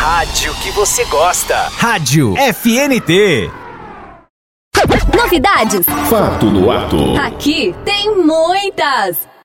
rádio que você gosta. Rádio FNT. Novidades. Fato no ato. Aqui tem muitas.